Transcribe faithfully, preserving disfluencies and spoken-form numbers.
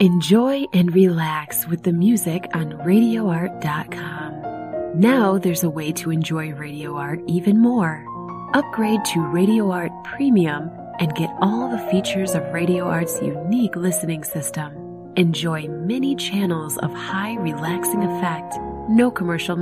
Enjoy and relax with the music on radio art dot com. Now there's a way to enjoy Radio Art even more. Upgrade to Radio Art Premium and get all the features of Radio Art's unique listening system. Enjoy many channels of high relaxing effect, no commercial